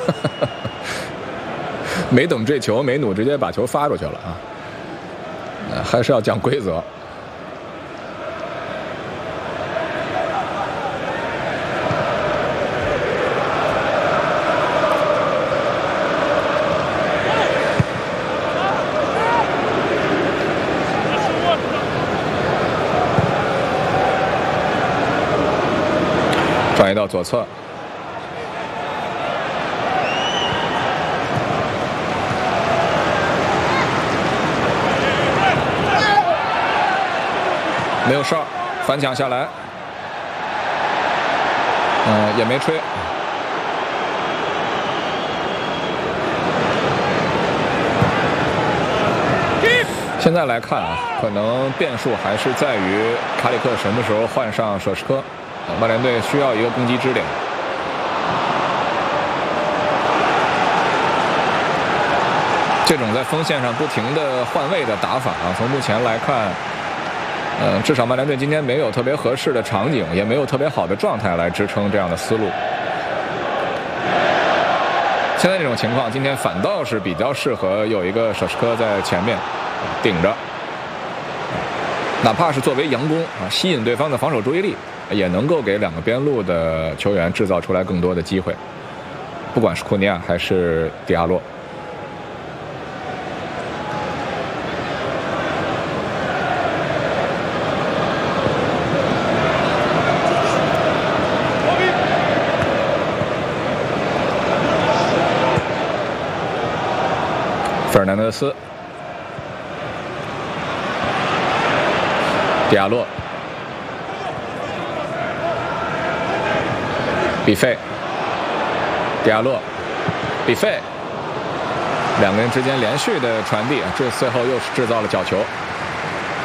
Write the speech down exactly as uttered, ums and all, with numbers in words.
没等这球，梅努直接把球发出去了啊！呃、还是要讲规则。转移到左侧，没有事儿，反抢下来，嗯、呃，也没吹。现在来看啊，可能变数还是在于卡里克什么时候换上舍什科。曼联队需要一个攻击支点。这种在锋线上不停的换位的打法啊，从目前来看，呃，至少曼联队今天没有特别合适的场景，也没有特别好的状态来支撑这样的思路。现在这种情况，今天反倒是比较适合有一个舍什科在前面顶着，哪怕是作为佯攻啊，吸引对方的防守注意力。也能够给两个边路的球员制造出来更多的机会，不管是库尼亚还是迪亚洛。费尔南德斯，迪亚洛。比费，迪亚洛，比费，两个人之间连续的传递，这最后又是制造了角球。